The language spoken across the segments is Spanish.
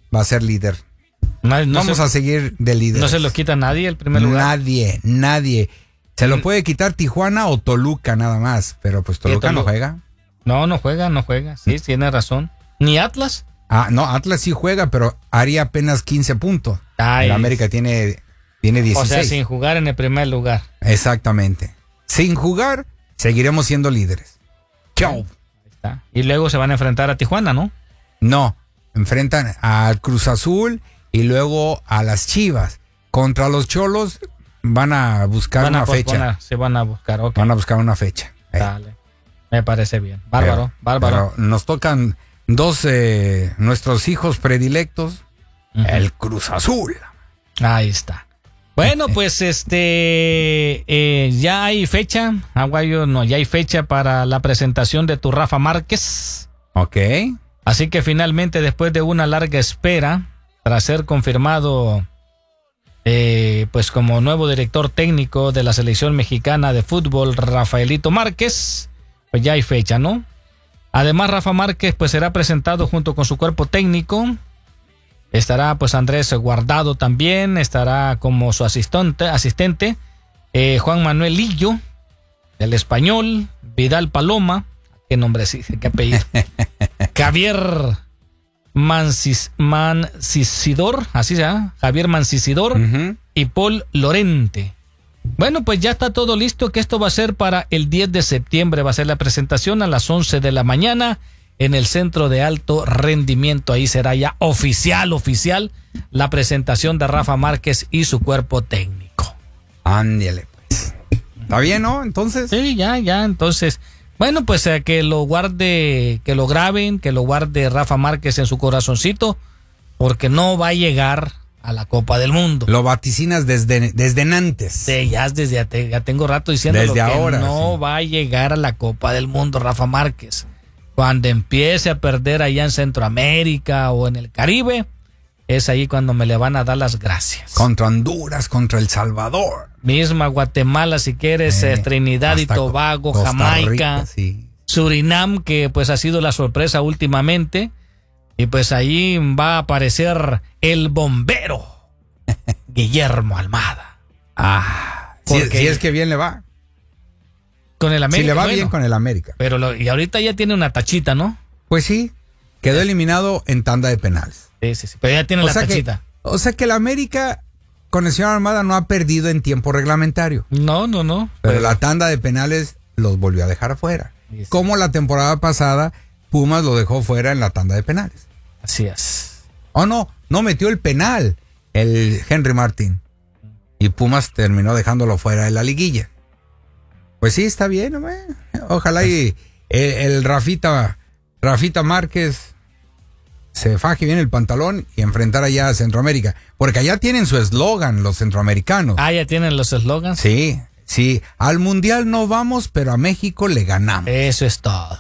va a ser líder. Vamos a seguir de líder. ¿No se lo quita nadie el primer lugar? Nadie. Se lo puede quitar Tijuana o Toluca nada más, pero pues Toluca no juega. No juega. Sí, tiene razón. ¿Ni Atlas? No, Atlas sí juega, pero haría apenas 15 puntos. El América tiene 16. O sea, sin jugar en el primer lugar. Exactamente. Sin jugar, seguiremos siendo líderes. Chao. Ahí está. Y luego se van a enfrentar a Tijuana, ¿no? No, enfrentan al Cruz Azul y luego a las Chivas. Contra los Cholos van a buscar una fecha. Se van a buscar, ok. Van a buscar una fecha. Dale. Me parece bien. Bárbaro. Pero nos tocan dos nuestros hijos predilectos, el Cruz Azul. Ahí está. Bueno, pues ya hay fecha, Aguayo, ya hay fecha para la presentación de tu Rafa Márquez. Ok. Así que finalmente, después de una larga espera, tras ser confirmado pues como nuevo director técnico de la selección mexicana de fútbol, Rafaelito Márquez, pues ya hay fecha, ¿no? Además, Rafa Márquez pues será presentado junto con su cuerpo técnico. Estará pues Andrés Guardado también, estará como su asistente Juan Manuel Lillo, el Español, Vidal Paloma, qué nombre sí, qué apellido, Javier Mancisidor, así se llama, Javier Mancisidor y Paul Lorente. Bueno, pues ya está todo listo, que esto va a ser para el 10 de septiembre, va a ser la presentación a las 11 de la mañana. En el Centro de Alto Rendimiento, ahí será ya oficial la presentación de Rafa Márquez y su cuerpo técnico. Ándale, pues. ¿Está bien, no? Entonces. Sí, ya, entonces. Bueno, pues que lo guarde, que lo graben, que lo guarde Rafa Márquez en su corazoncito, porque no va a llegar a la Copa del Mundo. Lo vaticinas desde antes. Sí, ya tengo rato diciendo desde que ahora, no va a llegar a la Copa del Mundo Rafa Márquez. Cuando empiece a perder allá en Centroamérica o en el Caribe, es ahí cuando me le van a dar las gracias. Contra Honduras, contra El Salvador. Misma Guatemala, si quieres, Trinidad y Tobago, Jamaica, Rica, sí. Surinam, que pues ha sido la sorpresa últimamente. Y pues ahí va a aparecer el bombero Guillermo Almada. Si es que bien le va. Con el América. Si le va bien con el América. Pero y ahorita ya tiene una tachita, ¿no? Pues sí, quedó eliminado en tanda de penales. Sí. Pero ya tiene la tachita. O sea que el América con el señor Almada no ha perdido en tiempo reglamentario. No. Pero la tanda de penales los volvió a dejar afuera. Sí. Como la temporada pasada, Pumas lo dejó fuera en la tanda de penales. Así es. No metió el penal el Henry Martín. Y Pumas terminó dejándolo fuera de la liguilla. Pues sí, está bien, hombre. Ojalá y el Rafita Márquez se faje bien el pantalón y enfrentar allá a Centroamérica. Porque allá tienen su eslogan los centroamericanos. Ya tienen los eslogans. Sí. Al Mundial no vamos, pero a México le ganamos. Eso es todo.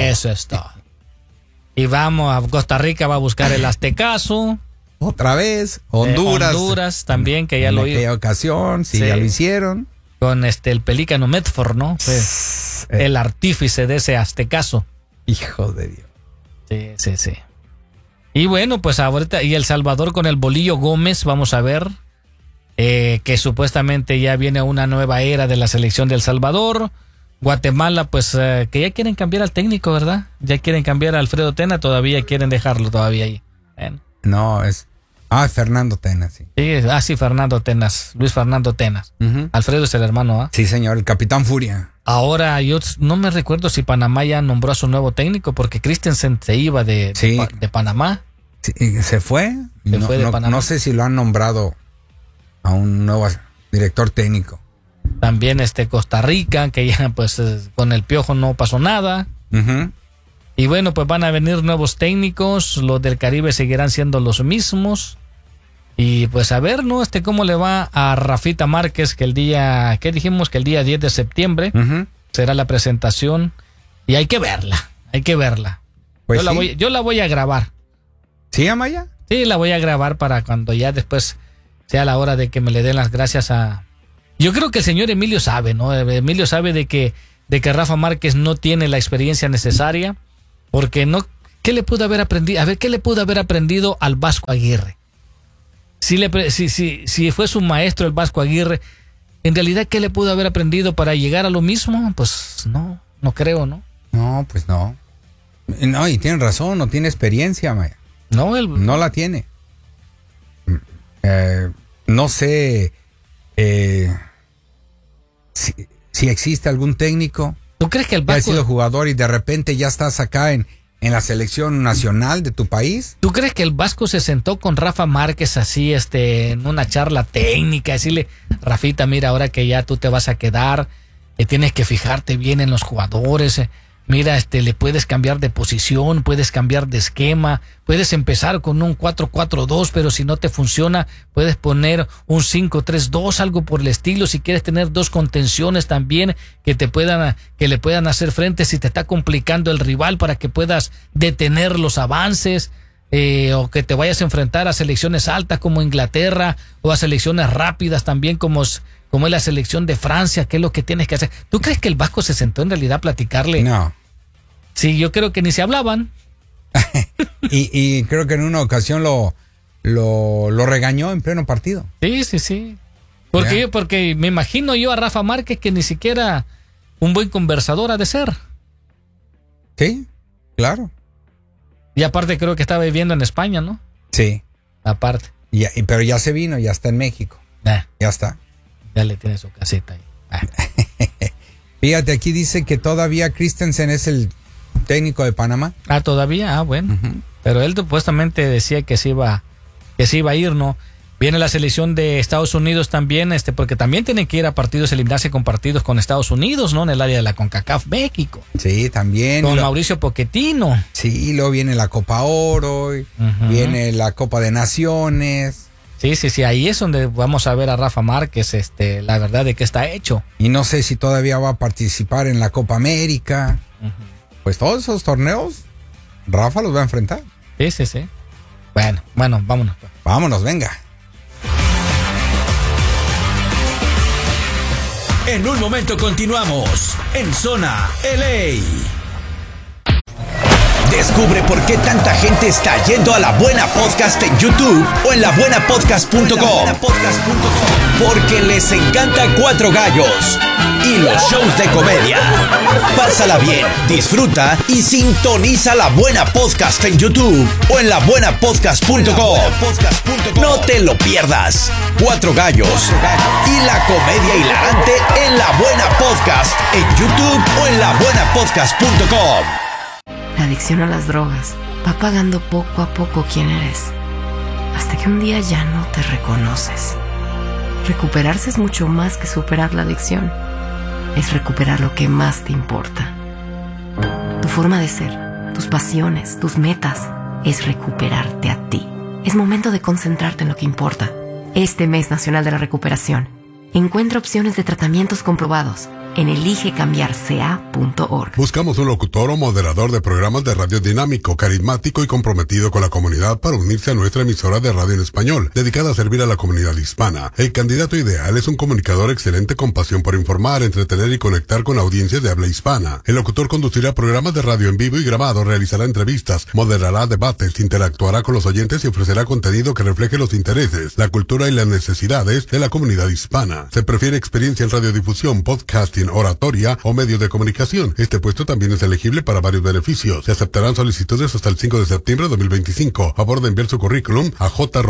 Y vamos a Costa Rica, va a buscar el Aztecaso. Otra vez. Honduras también, que ya lo hizo. En aquella ocasión, ya lo hicieron. Con el Pelícano Medford, ¿no? Pues, el artífice de ese Aztecaso. Hijo de Dios. Sí. Y bueno, pues ahorita, y El Salvador con el Bolillo Gómez, vamos a ver, que supuestamente ya viene una nueva era de la selección de El Salvador. Guatemala, pues, que ya quieren cambiar al técnico, ¿verdad? Ya quieren cambiar a Alfredo Tena, todavía quieren dejarlo todavía ahí. No, es... Fernando Tenas, sí. Sí, Fernando Tenas, Luis Fernando Tenas. Alfredo es el hermano, ¿ah? Sí, señor, el Capitán Furia. Ahora, yo no me recuerdo si Panamá ya nombró a su nuevo técnico, porque Christensen se iba de Panamá. Sí, se fue. Fue de Panamá. No sé si lo han nombrado a un nuevo director técnico. También Costa Rica, que ya pues con el Piojo no pasó nada. Y bueno, pues van a venir nuevos técnicos, los del Caribe seguirán siendo los mismos. Y pues a ver, ¿no? Cómo le va a Rafita Márquez, que el día 10 de septiembre será la presentación. Y hay que verla. Pues yo la voy a grabar. ¿Sí, Amaya? Sí, la voy a grabar para cuando ya después sea la hora de que me le den las gracias a... Yo creo que el señor Emilio sabe, ¿no? Emilio sabe de que Rafa Márquez no tiene la experiencia necesaria. Porque ¿qué le pudo haber aprendido? A ver, ¿qué le pudo haber aprendido al Vasco Aguirre? Si fue su maestro el Vasco Aguirre, en realidad, ¿qué le pudo haber aprendido para llegar a lo mismo? Pues no creo, ¿no? No, pues no. No, y tiene razón, no tiene experiencia, Maya. No la tiene. No sé si existe algún técnico. ¿Tú crees que el Vasco Vasco ha sido jugador y de repente ya estás acá en la selección nacional de tu país? ¿Tú crees que el Vasco se sentó con Rafa Márquez así, en una charla técnica, decirle, Rafita, mira, ahora que ya tú te vas a quedar, tienes que fijarte bien en los jugadores, mira, le puedes cambiar de posición, puedes cambiar de esquema, puedes empezar con un 4-4-2, pero si no te funciona, puedes poner un 5-3-2, algo por el estilo, si quieres tener dos contenciones también que le puedan hacer frente si te está complicando el rival para que puedas detener los avances, o que te vayas a enfrentar a selecciones altas como Inglaterra o a selecciones rápidas también como es la selección de Francia. ¿Qué es lo que tienes que hacer? ¿Tú crees que el Vasco se sentó en realidad a platicarle? No. Sí, yo creo que ni se hablaban. y creo que en una ocasión lo regañó en pleno partido. Sí. Porque me imagino yo a Rafa Márquez que ni siquiera un buen conversador ha de ser. Sí, claro. Y aparte creo que estaba viviendo en España, ¿no? Sí. Aparte. Pero ya se vino, ya está en México. Ya está. Ya le tiene su casita ahí. Fíjate, aquí dice que todavía Christensen es el técnico de Panamá. ¿Todavía? Bueno. Uh-huh. Pero él supuestamente decía que se iba a ir, ¿no? Viene la selección de Estados Unidos también, porque también tienen que ir a partidos, eliminarse con partidos con Estados Unidos, ¿no? En el área de la CONCACAF México. Sí, también. Con Mauricio Pochettino. Sí, luego viene la Copa Oro, uh-huh. Viene la Copa de Naciones. Sí, ahí es donde vamos a ver a Rafa Márquez, la verdad de que está hecho. Y no sé si todavía va a participar en la Copa América. Uh-huh. Pues todos esos torneos, Rafa los va a enfrentar. Sí. Bueno, vámonos. Vámonos, venga. En un momento continuamos en Zona LA. Descubre por qué tanta gente está yendo a La Buena Podcast en YouTube o en labuenapodcast.com. Porque les encanta Cuatro Gallos y los shows de comedia. Pásala bien, disfruta y sintoniza La Buena Podcast en YouTube o en labuenapodcast.com. No te lo pierdas. Cuatro Gallos y la comedia hilarante en La Buena Podcast en YouTube o en labuenapodcast.com. La adicción a las drogas va pagando poco a poco quién eres, hasta que un día ya no te reconoces. Recuperarse es mucho más que superar la adicción. Es recuperar lo que más te importa. Tu forma de ser, tus pasiones, tus metas, es recuperarte a ti. Es momento de concentrarte en lo que importa. Este mes nacional de la recuperación, encuentra opciones de tratamientos comprobados en eligecambiarca.org. Buscamos un locutor o moderador de programas de radio dinámico, carismático y comprometido con la comunidad para unirse a nuestra emisora de radio en español, dedicada a servir a la comunidad hispana. El candidato ideal es un comunicador excelente con pasión por informar, entretener y conectar con audiencias de habla hispana. El locutor conducirá programas de radio en vivo y grabado, realizará entrevistas, moderará debates, interactuará con los oyentes y ofrecerá contenido que refleje los intereses, la cultura y las necesidades de la comunidad hispana. Se prefiere experiencia en radiodifusión, podcasting, oratoria o medios de comunicación. Este puesto también es elegible para varios beneficios. Se aceptarán solicitudes hasta el 5 de septiembre de 2025. Favor de enviar su currículum a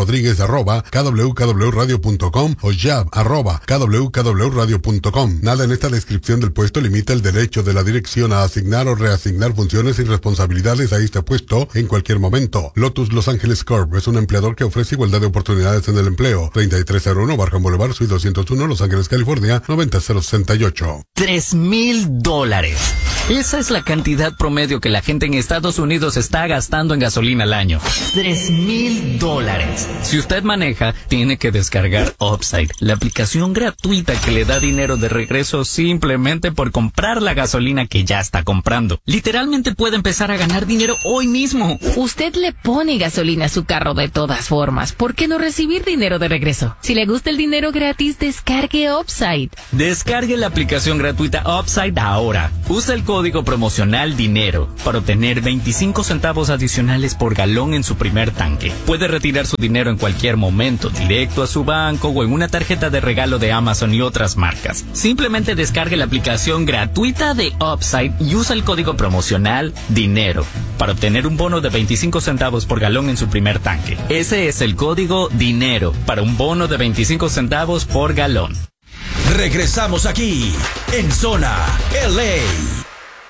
jrodriguez@kwkwradio.com o jab@kwkwradio.com. Nada en esta descripción del puesto limita el derecho de la dirección a asignar o reasignar funciones y responsabilidades a este puesto en cualquier momento. Lotus Los Ángeles Corp es un empleador que ofrece igualdad de oportunidades en el empleo. 3301 Barham Boulevard, Suite 201, Los Ángeles, California, 90068. $3,000. Esa es la cantidad promedio que la gente en Estados Unidos está gastando en gasolina al año. $3,000. Si usted maneja, tiene que descargar Upside, la aplicación gratuita que le da dinero de regreso simplemente por comprar la gasolina que ya está comprando. Literalmente puede empezar a ganar dinero hoy mismo. Usted le pone gasolina a su carro de todas formas. ¿Por qué no recibir dinero de regreso? Si le gusta el dinero gratis, descargue Upside. Descargue la aplicación gratuita Upside ahora. Usa el código código promocional DINERO para obtener 25 centavos adicionales por galón en su primer tanque. Puede retirar su dinero en cualquier momento, directo a su banco o en una tarjeta de regalo de Amazon y otras marcas. Simplemente descargue la aplicación gratuita de Upside y usa el código promocional DINERO para obtener un bono de 25 centavos por galón en su primer tanque. Ese es el código DINERO para un bono de 25 centavos por galón. Regresamos aquí en Zona LA.